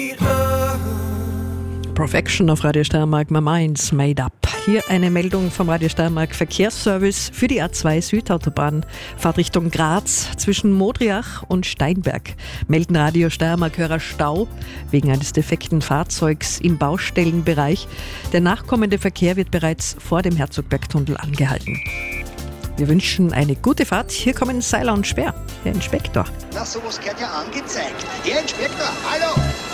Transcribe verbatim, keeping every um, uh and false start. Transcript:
Perfection auf Radio Steiermark, My Mind's Made Up. Hier eine Meldung vom Radio Steiermark Verkehrsservice für die A zwei Südautobahn. Fahrtrichtung Graz zwischen Modriach und Steinberg. Melden Radio Steiermark-Hörer Stau wegen eines defekten Fahrzeugs im Baustellenbereich. Der nachkommende Verkehr wird bereits vor dem Herzogbergtunnel angehalten. Wir wünschen eine gute Fahrt. Hier kommen Seiler und Speer, Herr Inspektor. Na, sowas gehört ja angezeigt. Herr Inspektor, hallo!